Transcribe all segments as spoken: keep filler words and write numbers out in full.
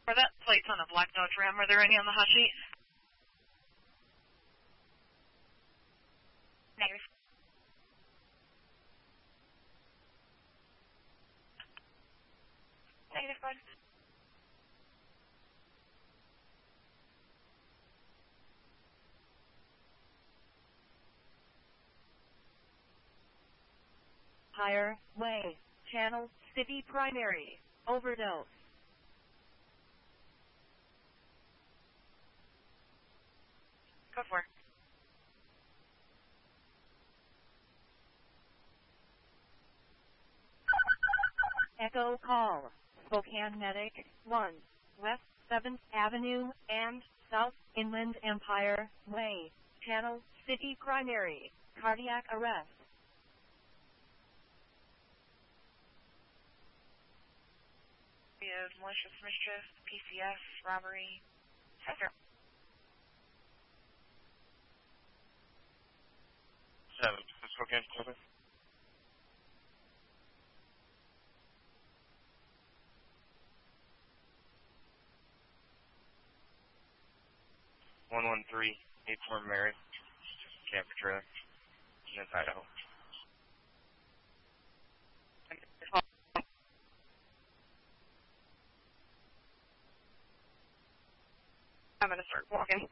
For that plate's on a black Dodge Ram, are there any on the hot sheet? Negative. Negative, bud. Higher way, channel, city primary, overdose. Go for it. Echo call, Spokane Medic, one, West seventh Avenue and South Inland Empire Way, channel, city primary, cardiac arrest. We have malicious mischief, P C S, robbery, et cetera. Seven, Spokane, seven. One one three eight four Mary, camper trailer, in Idaho. I'm gonna start walking.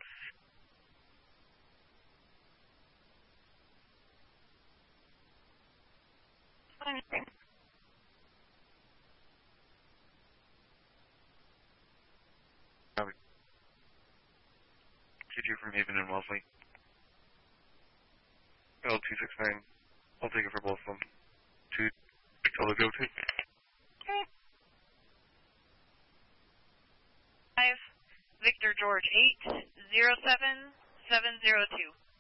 T two from Haven and Wellesley. L two six nine. I'll take it for both of them. Two. I'll go to. Okay. Five, Victor George eight zero seven seven zero two.